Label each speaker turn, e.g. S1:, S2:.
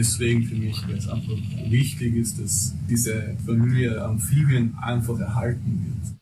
S1: Deswegen für mich es einfach wichtig ist, dass diese Familie Amphibien einfach erhalten wird.